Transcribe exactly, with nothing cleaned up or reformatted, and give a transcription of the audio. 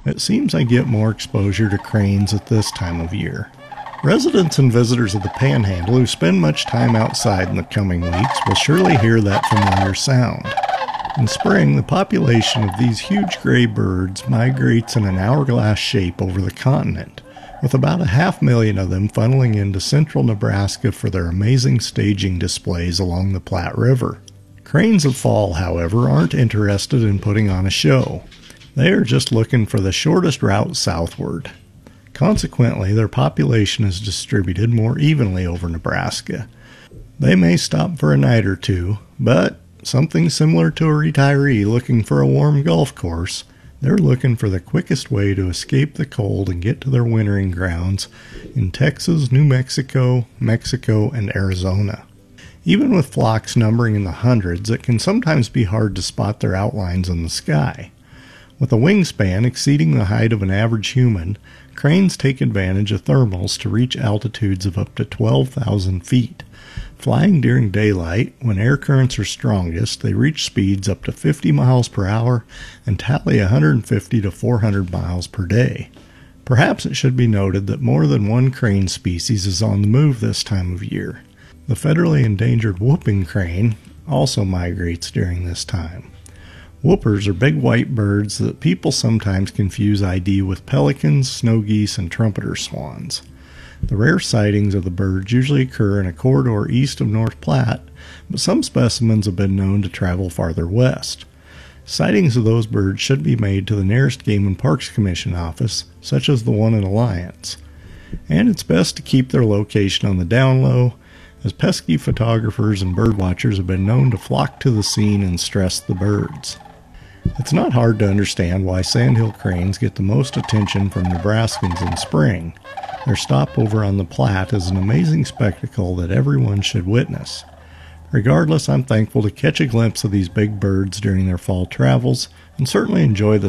It seems I get more exposure to cranes at this time of year. Residents and visitors of the Panhandle who spend much time outside in the coming weeks will surely hear that familiar sound. In spring, the population of these huge gray birds migrates in an hourglass shape over the continent, with about a half million of them funneling into central Nebraska for their amazing staging displays along the Platte River. Cranes of fall, however, aren't interested in putting on a show. They are just looking for the shortest route southward. Consequently, their population is distributed more evenly over Nebraska. They may stop for a night or two, but something similar to a retiree looking for a warm golf course, they're looking for the quickest way to escape the cold and get to their wintering grounds in Texas, New Mexico, Mexico, and Arizona. Even with flocks numbering in the hundreds, it can sometimes be hard to spot their outlines in the sky. With a wingspan exceeding the height of an average human, cranes take advantage of thermals to reach altitudes of up to twelve thousand feet. Flying during daylight, when air currents are strongest, they reach speeds up to fifty miles per hour and tally one hundred fifty to four hundred miles per day. Perhaps it should be noted that more than one crane species is on the move this time of year. The federally endangered whooping crane also migrates during this time. Whoopers are big white birds that people sometimes confuse I D with pelicans, snow geese, and trumpeter swans. The rare sightings of the birds usually occur in a corridor east of North Platte, but some specimens have been known to travel farther west. Sightings of those birds should be made to the nearest Game and Parks Commission office, such as the one in Alliance. And it's best to keep their location on the down low, as pesky photographers and birdwatchers have been known to flock to the scene and stress the birds. It's not hard to understand why sandhill cranes get the most attention from Nebraskans in spring. Their stopover on the Platte is an amazing spectacle that everyone should witness. Regardless, I'm thankful to catch a glimpse of these big birds during their fall travels and certainly enjoy the